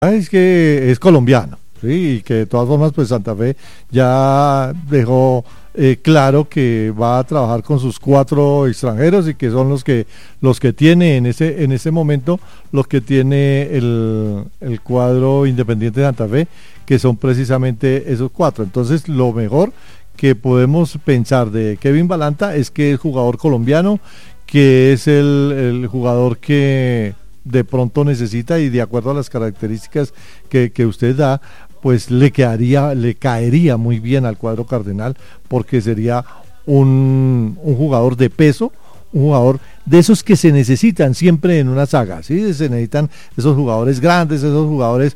Es que es colombiano, ¿sí? Y que de todas formas pues Santa Fe ya dejó claro que va a trabajar con sus 4 extranjeros y que son los que tiene en ese momento, los que tiene el cuadro Independiente de Santa Fe, que son precisamente esos 4. Entonces lo mejor que podemos pensar de Kevin Balanta es que es jugador colombiano, que es el jugador que de pronto necesita, y de acuerdo a las características que usted da, pues le caería muy bien al cuadro cardenal, porque sería un jugador de peso, un jugador de esos que se necesitan siempre en una saga, ¿sí? Se necesitan esos jugadores grandes, esos jugadores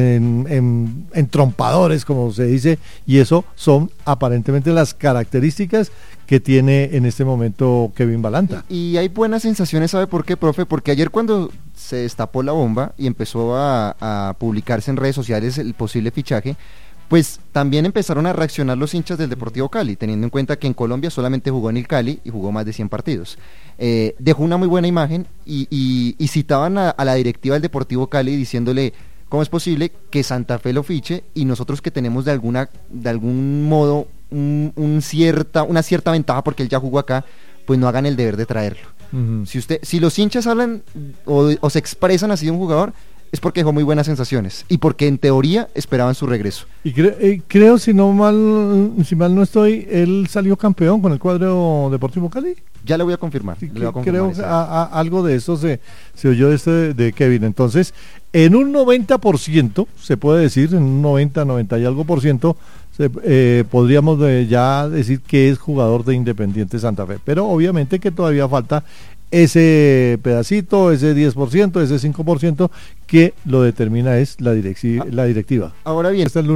entrompadores, como se dice, y eso son aparentemente las características que tiene en este momento Kevin Balanta. Y hay buenas sensaciones, ¿sabe por qué, profe? Porque ayer cuando se destapó la bomba y empezó a publicarse en redes sociales el posible fichaje, pues también empezaron a reaccionar los hinchas del Deportivo Cali, teniendo en cuenta que en Colombia solamente jugó en el Cali y jugó más de 100 partidos. Dejó una muy buena imagen y citaban a la directiva del Deportivo Cali diciéndole: ¿cómo es posible que Santa Fe lo fiche y nosotros, que tenemos de algún modo una cierta ventaja porque él ya jugó acá, pues no hagan el deber de traerlo? Uh-huh. Si los hinchas hablan o se expresan así de un jugador, es porque dejó muy buenas sensaciones y porque en teoría esperaban su regreso. Y creo, si mal no estoy, él salió campeón con el cuadro Deportivo Cali. Ya le voy a confirmar. Sí, creo que algo de eso se oyó de Kevin. Entonces, en un 90%, se puede decir, en un 90 y algo por ciento, podríamos ya decir que es jugador de Independiente Santa Fe. Pero obviamente que todavía falta ese pedacito, ese 10%, ese 5%, que lo determina es la directiva. Ahora bien,